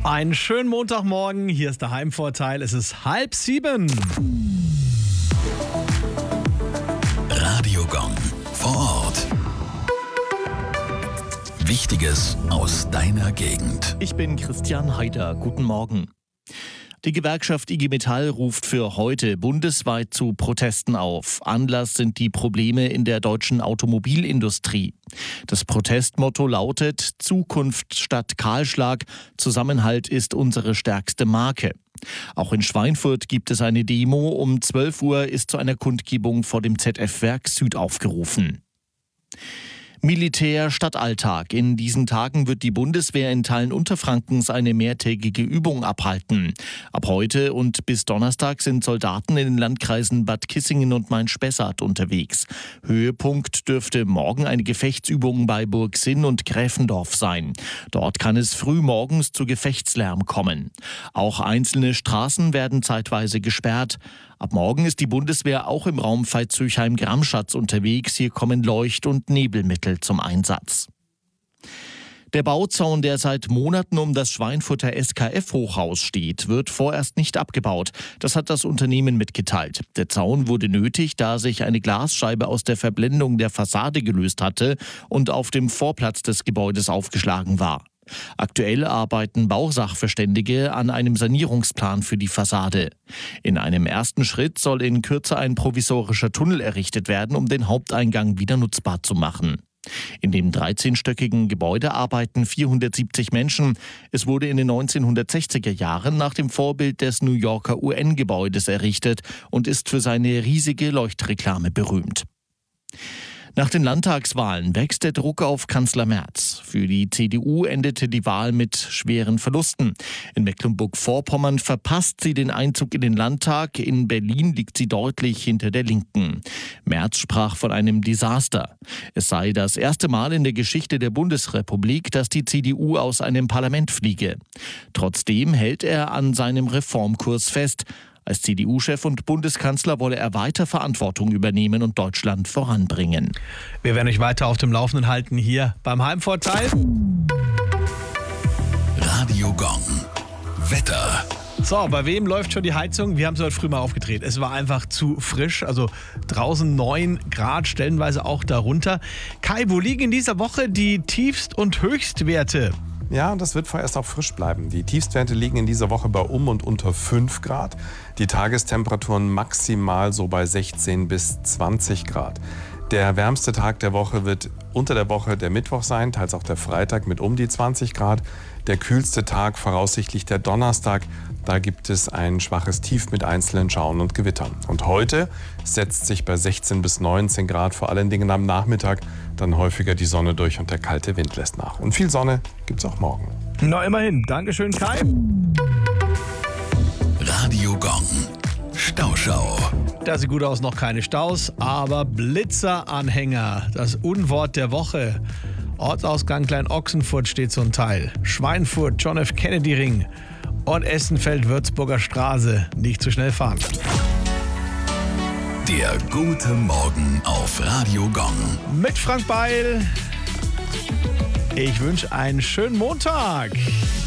Einen schönen Montagmorgen, hier ist der Heimvorteil, es ist 6:30. Radio Gong vor Ort. Wichtiges aus deiner Gegend. Ich bin Christian Heider. Guten Morgen. Die Gewerkschaft IG Metall ruft für heute bundesweit zu Protesten auf. Anlass sind die Probleme in der deutschen Automobilindustrie. Das Protestmotto lautet: Zukunft statt Kahlschlag, Zusammenhalt ist unsere stärkste Marke. Auch in Schweinfurt gibt es eine Demo. Um 12 Uhr ist zu einer Kundgebung vor dem ZF-Werk Süd aufgerufen. Militär statt Alltag. In diesen Tagen wird die Bundeswehr in Teilen Unterfrankens eine mehrtägige Übung abhalten. Ab heute und bis Donnerstag sind Soldaten in den Landkreisen Bad Kissingen und Main-Spessart unterwegs. Höhepunkt dürfte morgen eine Gefechtsübung bei Burgsinn und Gräfendorf sein. Dort kann es früh morgens zu Gefechtslärm kommen. Auch einzelne Straßen werden zeitweise gesperrt. Ab morgen ist die Bundeswehr auch im Raum Veitshöchheim-Gramschatz unterwegs. Hier kommen Leucht- und Nebelmittel zum Einsatz. Der Bauzaun, der seit Monaten um das Schweinfurter SKF-Hochhaus steht, wird vorerst nicht abgebaut. Das hat das Unternehmen mitgeteilt. Der Zaun wurde nötig, da sich eine Glasscheibe aus der Verblendung der Fassade gelöst hatte und auf dem Vorplatz des Gebäudes aufgeschlagen war. Aktuell arbeiten Bausachverständige an einem Sanierungsplan für die Fassade. In einem ersten Schritt soll in Kürze ein provisorischer Tunnel errichtet werden, um den Haupteingang wieder nutzbar zu machen. In dem 13-stöckigen Gebäude arbeiten 470 Menschen. Es wurde in den 1960er Jahren nach dem Vorbild des New Yorker UN-Gebäudes errichtet und ist für seine riesige Leuchtreklame berühmt. Nach den Landtagswahlen wächst der Druck auf Kanzler Merz. Für die CDU endete die Wahl mit schweren Verlusten. In Mecklenburg-Vorpommern verpasst sie den Einzug in den Landtag. In Berlin liegt sie deutlich hinter der Linken. Merz sprach von einem Desaster. Es sei das erste Mal in der Geschichte der Bundesrepublik, dass die CDU aus einem Parlament fliege. Trotzdem hält er an seinem Reformkurs fest. Als CDU-Chef und Bundeskanzler wolle er weiter Verantwortung übernehmen und Deutschland voranbringen. Wir werden euch weiter auf dem Laufenden halten hier beim Heimvorteil. Radio Gong. Wetter. So, bei wem läuft schon die Heizung? Wir haben es heute früh mal aufgedreht. Es war einfach zu frisch, also draußen 9 Grad, stellenweise auch darunter. Kai, wo liegen in dieser Woche die Tiefst- und Höchstwerte? Ja, das wird vorerst auch frisch bleiben. Die Tiefstwerte liegen in dieser Woche bei und unter 5 Grad. Die Tagestemperaturen maximal so bei 16 bis 20 Grad. Der wärmste Tag der Woche wird unter der Woche der Mittwoch sein, teils auch der Freitag mit um die 20 Grad. Der kühlste Tag voraussichtlich der Donnerstag. Da gibt es ein schwaches Tief mit einzelnen Schauern und Gewittern. Und heute setzt sich bei 16 bis 19 Grad, vor allen Dingen am Nachmittag, dann häufiger die Sonne durch und der kalte Wind lässt nach. Und viel Sonne gibt es auch morgen. Na, immerhin. Dankeschön, Kai. Radio Gong. Stauschau. Da sieht gut aus, noch keine Staus, aber Blitzeranhänger. Das Unwort der Woche. Ortsausgang Klein-Ochsenfurt steht so ein Teil. Schweinfurt, John F. Kennedy Ring und Essenfeld-Würzburger Straße. Nicht zu schnell fahren. Der gute Morgen auf Radio Gong. Mit Frank Beil. Ich wünsche einen schönen Montag.